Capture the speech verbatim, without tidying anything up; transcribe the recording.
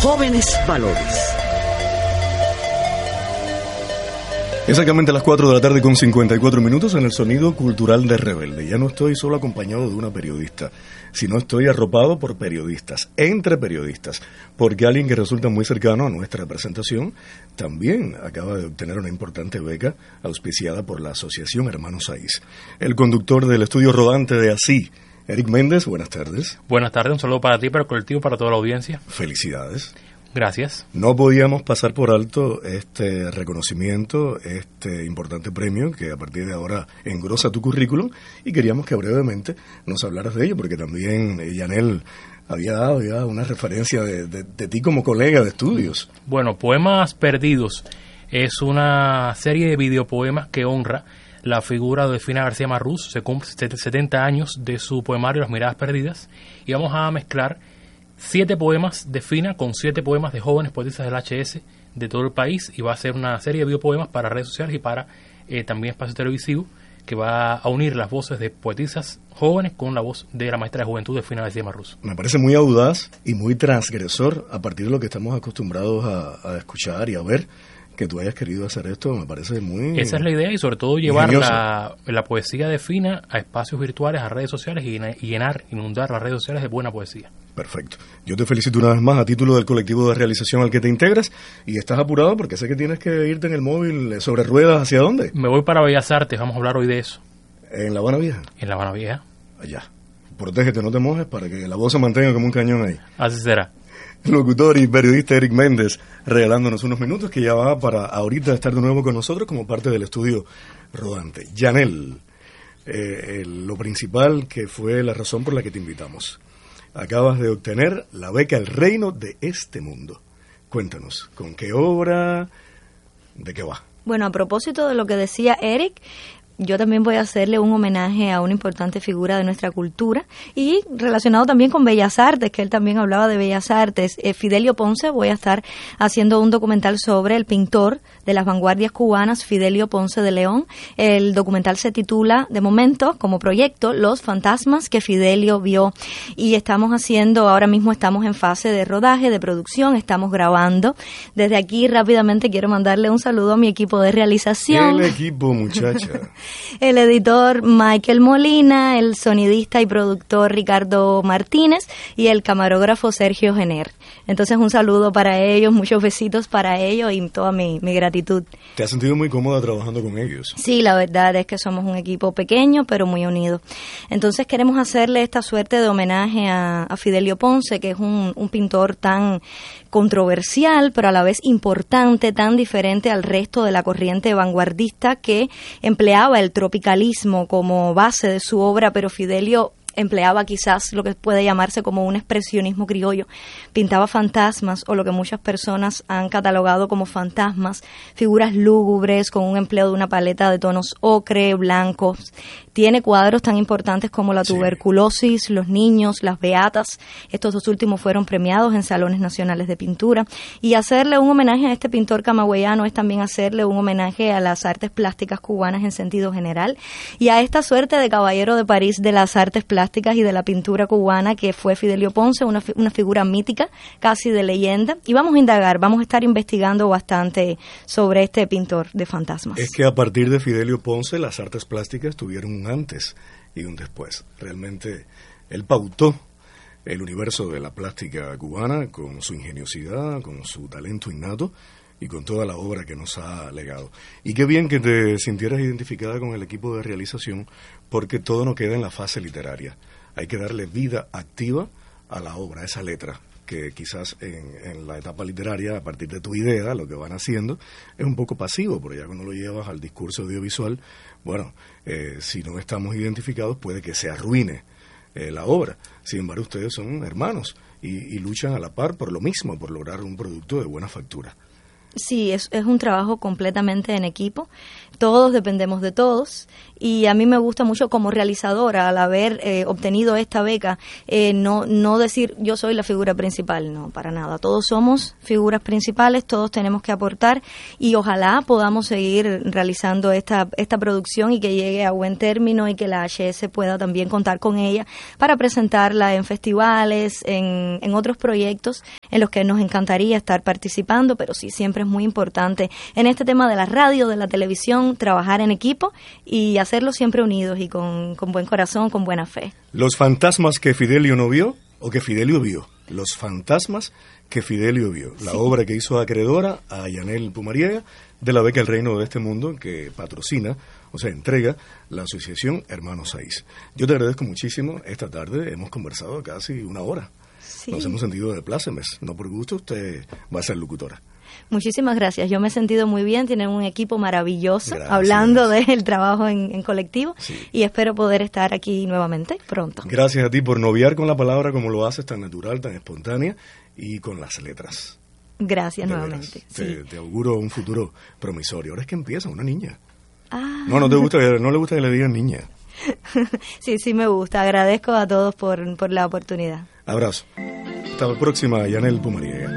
Jóvenes Valores. Exactamente a las cuatro de la tarde con cincuenta y cuatro minutos en el Sonido Cultural de Rebelde. Ya no estoy solo acompañado de una periodista, sino estoy arropado por periodistas, entre periodistas, porque alguien que resulta muy cercano a nuestra presentación también acaba de obtener una importante beca auspiciada por la Asociación Hermanos Saiz. El conductor del estudio rodante de Así, Eric Méndez, buenas tardes. Buenas tardes, un saludo para ti, para el colectivo, para toda la audiencia. Felicidades. Gracias. No podíamos pasar por alto este reconocimiento, este importante premio que a partir de ahora engrosa tu currículum, y queríamos que brevemente nos hablaras de ello, porque también eh, Yanel había dado ya una referencia de, de, de ti como colega de estudios. Bueno, Poemas Perdidos es una serie de videopoemas que honra la figura de Fina García Marrús. Se cumple setenta años de su poemario Las Miradas Perdidas, y vamos a mezclar siete poemas de Fina con siete poemas de jóvenes poetistas del H S de todo el país, y va a ser una serie de videopoemas para redes sociales y para eh, también espacio televisivo, que va a unir las voces de poetisas jóvenes con la voz de la maestra de juventud de Fina García Marrús. Me parece muy audaz y muy transgresor a partir de lo que estamos acostumbrados a, a escuchar y a ver. Que tú hayas querido hacer esto me parece muy... Esa es la idea, y sobre todo llevar la, la poesía de Fina a espacios virtuales, a redes sociales, y llenar, inundar las redes sociales de buena poesía. Perfecto. Yo te felicito una vez más a título del colectivo de realización al que te integras, y estás apurado porque sé que tienes que irte en el móvil sobre ruedas. ¿Hacia dónde? Me voy para Bellas Artes, vamos a hablar hoy de eso. ¿En La Habana Vieja? En La Habana Vieja. Allá. Protégete, no te mojes para que la voz se mantenga como un cañón ahí. Así será. Locutor y periodista Eric Méndez, regalándonos unos minutos que ya va para ahorita estar de nuevo con nosotros como parte del estudio rodante. Yanel, eh, eh, lo principal que fue la razón por la que te invitamos. Acabas de obtener la beca El Reino de este Mundo. Cuéntanos, ¿con qué obra? ¿De qué va? Bueno, a propósito de lo que decía Eric, yo también voy a hacerle un homenaje a una importante figura de nuestra cultura, y relacionado también con Bellas Artes, que él también hablaba de Bellas Artes. Eh, Fidelio Ponce, voy a estar haciendo un documental sobre el pintor de las vanguardias cubanas, Fidelio Ponce de León. El documental se titula, de momento, como proyecto, Los fantasmas que Fidelio vio, y estamos haciendo, ahora mismo estamos en fase de rodaje, de producción, estamos grabando. Desde aquí rápidamente quiero mandarle un saludo a mi equipo de realización. El equipo, muchacha. El editor Michael Molina, el sonidista y productor Ricardo Martínez y el camarógrafo Sergio Jenner. Entonces un saludo para ellos, muchos besitos para ellos y toda mi, mi gratitud. ¿Te has sentido muy cómoda trabajando con ellos? Sí, la verdad es que somos un equipo pequeño pero muy unido. Entonces queremos hacerle esta suerte de homenaje a, a Fidelio Ponce, que es un, un pintor tan controversial pero a la vez importante, tan diferente al resto de la corriente vanguardista que empleaba el tropicalismo como base de su obra, pero Fidelio empleaba quizás lo que puede llamarse como un expresionismo criollo. Pintaba fantasmas, o lo que muchas personas han catalogado como fantasmas, figuras lúgubres con un empleo de una paleta de tonos ocre, blancos. Tiene cuadros tan importantes como La tuberculosis, Los niños, Las beatas. Estos dos últimos fueron premiados en salones nacionales de pintura. Y hacerle un homenaje a este pintor camagüeyano es también hacerle un homenaje a las artes plásticas cubanas en sentido general, y a esta suerte de caballero de París de las artes plásticas y de la pintura cubana que fue Fidelio Ponce, una, una figura mítica, casi de leyenda. Y vamos a indagar, vamos a estar investigando bastante sobre este pintor de fantasmas. Es que a partir de Fidelio Ponce las artes plásticas tuvieron un antes y un después. Realmente él pautó el universo de la plástica cubana con su ingeniosidad, con su talento innato y con toda la obra que nos ha legado. Y qué bien que te sintieras identificada con el equipo de realización, porque todo no queda en la fase literaria. Hay que darle vida activa a la obra, a esa letra, que quizás en, en la etapa literaria, a partir de tu idea, lo que van haciendo, es un poco pasivo, pero ya cuando lo llevas al discurso audiovisual, bueno, eh, si no estamos identificados puede que se arruine eh, la obra. Sin embargo, ustedes son hermanos y, y luchan a la par por lo mismo, por lograr un producto de buena factura. Sí, es, es un trabajo completamente en equipo. Todos dependemos de todos y a mí me gusta mucho como realizadora al haber eh, obtenido esta beca, eh, no, no decir yo soy la figura principal, no, para nada. Todos somos figuras principales, todos tenemos que aportar y ojalá podamos seguir realizando esta, esta producción y que llegue a buen término y que la H S pueda también contar con ella para presentarla en festivales, en, en otros proyectos en los que nos encantaría estar participando, pero sí, siempre es muy importante en este tema de la radio, de la televisión, trabajar en equipo y hacerlo siempre unidos y con, con buen corazón, con buena fe. Los fantasmas que Fidelio no vio o que Fidelio vio. Los fantasmas que Fidelio vio. La sí. obra que hizo acreedora a Yanel Pumariega de la beca El Reino de este Mundo que patrocina, o sea, entrega la asociación Hermanos Saiz. Yo te agradezco muchísimo. Esta tarde hemos conversado casi una hora. Sí. Nos hemos sentido de plácemes. No por gusto, usted va a ser locutora. Muchísimas gracias, yo me he sentido muy bien, tienen un equipo maravilloso gracias. Hablando del trabajo en, en colectivo sí. y espero poder estar aquí nuevamente pronto. Gracias a ti por noviar con la palabra como lo haces, tan natural, tan espontánea y con las letras. Gracias de nuevamente. Sí. Te, te auguro un futuro promisorio. Ahora es que empieza una niña. Ah. No, no te gusta, no le gusta que le digan niña. Sí, sí me gusta, agradezco a todos por, por la oportunidad. Abrazo. Hasta la próxima, Yanel Pumariega.